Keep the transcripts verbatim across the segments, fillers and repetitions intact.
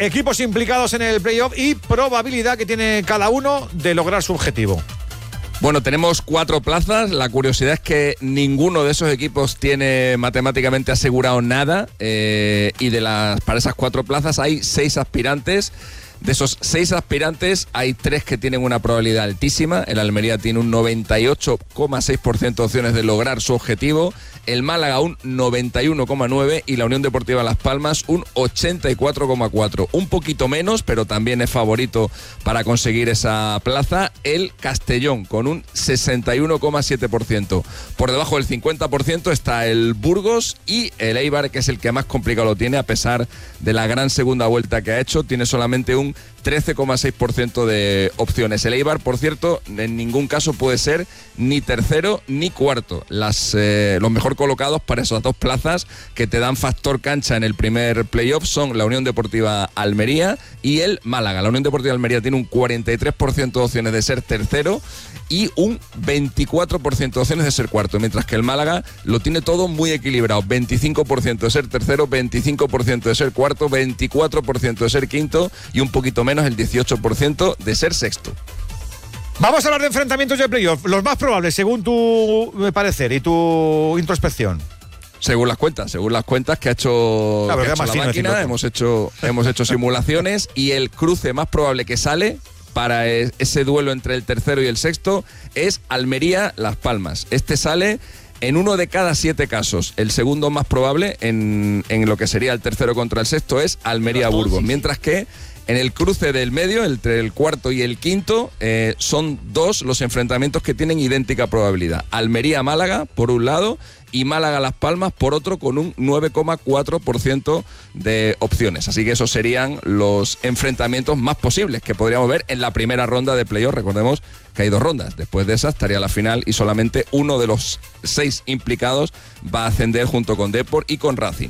equipos implicados en el playoff y probabilidad que tiene cada uno de lograr su objetivo. Bueno, tenemos cuatro plazas. La curiosidad es que ninguno de esos equipos tiene matemáticamente asegurado nada. Eh, y de las para esas cuatro plazas hay seis aspirantes. De esos seis aspirantes hay tres que tienen una probabilidad altísima. El Almería tiene un noventa y ocho coma seis por ciento de opciones de lograr su objetivo. El Málaga un noventa y uno coma nueve por ciento y la Unión Deportiva Las Palmas un ochenta y cuatro coma cuatro por ciento. Un poquito menos, pero también es favorito para conseguir esa plaza, el Castellón con un sesenta y uno coma siete por ciento. Por debajo del cincuenta por ciento está el Burgos y el Eibar, que es el que más complicado lo tiene, a pesar de la gran segunda vuelta que ha hecho. Tiene solamente un trece coma seis por ciento de opciones. El Eibar, por cierto, en ningún caso puede ser ni tercero ni cuarto. Las, eh, los mejor colocados para esas dos plazas que te dan factor cancha en el primer playoff son la Unión Deportiva Almería y el Málaga. La Unión Deportiva Almería tiene un cuarenta y tres por ciento de opciones de ser tercero y un veinticuatro por ciento de opciones de ser cuarto, mientras que el Málaga lo tiene todo muy equilibrado. veinticinco por ciento de ser tercero, veinticinco por ciento de ser cuarto, veinticuatro por ciento de ser quinto y un poquito menos el dieciocho por ciento de ser sexto. Vamos a hablar de enfrentamientos de playoff, los más probables según tu parecer y tu introspección. Según las cuentas, según las cuentas que ha hecho, claro, que ha hecho la máquina, hemos hecho, hemos hecho simulaciones y el cruce más probable que sale para ese duelo entre el tercero y el sexto es Almería-Las Palmas. Este sale en uno de cada siete casos. El segundo más probable en, en lo que sería el tercero contra el sexto es Almería-Burgos, mientras que en el cruce del medio, entre el cuarto y el quinto, eh, son dos los enfrentamientos que tienen idéntica probabilidad. Almería-Málaga, por un lado, y Málaga-Las Palmas, por otro, con un nueve coma cuatro por ciento de opciones. Así que esos serían los enfrentamientos más posibles que podríamos ver en la primera ronda de playoff. Recordemos que hay dos rondas. Después de esa estaría la final y solamente uno de los seis implicados va a ascender junto con Depor y con Racing.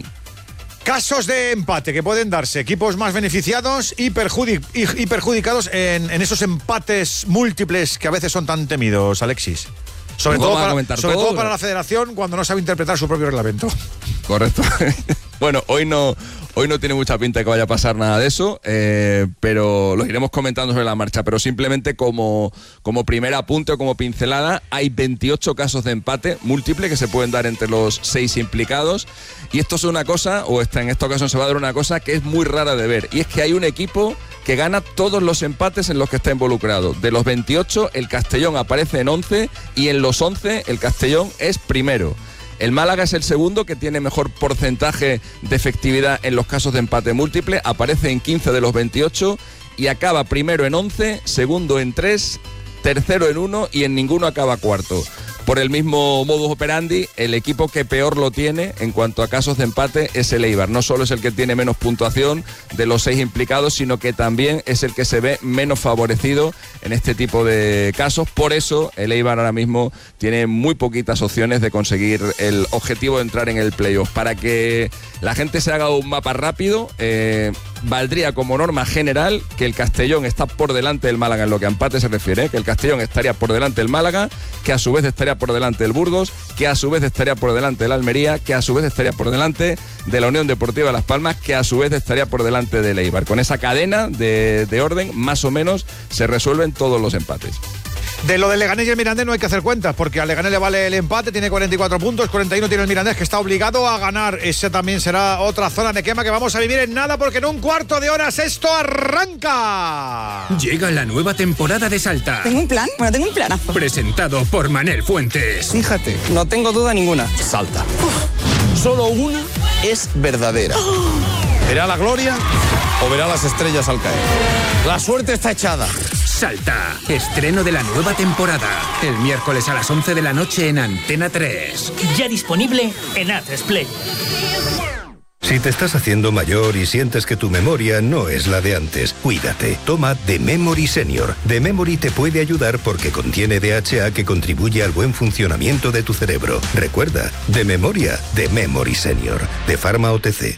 Casos de empate que pueden darse, equipos más beneficiados y, perjudic- y, y perjudicados en, en esos empates múltiples que a veces son tan temidos, Alexis. Sobre, todo para, sobre todo, todo para la federación cuando no sabe interpretar su propio reglamento. Correcto. Bueno, hoy no, hoy no tiene mucha pinta de que vaya a pasar nada de eso, eh, pero lo iremos comentando sobre la marcha. Pero simplemente como, como primer apunte o como pincelada, hay veintiocho casos de empate múltiple que se pueden dar entre los seis implicados. Y esto es una cosa, o esta, en esta ocasión se va a dar una cosa que es muy rara de ver. Y es que hay un equipo que gana todos los empates en los que está involucrado. De los veintiocho, el Castellón aparece en once y en los once el Castellón es primero. El Málaga es el segundo que tiene mejor porcentaje de efectividad en los casos de empate múltiple, aparece en quince de los veintiocho y acaba primero en once, segundo en tres, tercero en uno y en ninguno acaba cuarto. Por el mismo modus operandi, el equipo que peor lo tiene en cuanto a casos de empate es el Eibar. No solo es el que tiene menos puntuación de los seis implicados, sino que también es el que se ve menos favorecido en este tipo de casos. Por eso el Eibar ahora mismo tiene muy poquitas opciones de conseguir el objetivo de entrar en el playoff. Para que la gente se haga un mapa rápido, eh, valdría como norma general que el Castellón está por delante del Málaga en lo que a empate se refiere, ¿eh? Que el Castellón estaría por delante del Málaga, que a su vez estaría por delante del Burgos, que a su vez estaría por delante del Almería, que a su vez estaría por delante de la Unión Deportiva Las Palmas, que a su vez estaría por delante del Eibar. Con esa cadena de, de orden, más o menos, se resuelven todos los empates. De lo del Leganés y el Mirandés no hay que hacer cuentas, porque al Leganés le vale el empate, tiene cuarenta y cuatro puntos, cuarenta y uno tiene el Mirandés, que está obligado a ganar. Esa también será otra zona de quema que vamos a vivir en nada, porque en un cuarto de hora esto arranca. Llega la nueva temporada de Salta. ¿Tengo un plan? Bueno, tengo un planazo. Presentado por Manel Fuentes. Fíjate, no tengo duda ninguna. Salta. Uf. Solo una es verdadera. Oh. ¿Verá la gloria o verá las estrellas al caer? La suerte está echada. Salta, estreno de la nueva temporada. El miércoles a las once de la noche en Antena tres. Ya disponible en A tres Play. Si te estás haciendo mayor y sientes que tu memoria no es la de antes, cuídate. Toma The Memory Senior. The Memory te puede ayudar porque contiene D H A que contribuye al buen funcionamiento de tu cerebro. Recuerda, de memoria, The Memory Senior. De Pharma O T C.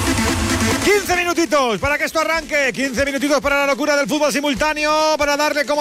quince minutitos para que esto arranque, quince minutitos para la locura del fútbol simultáneo, para darle como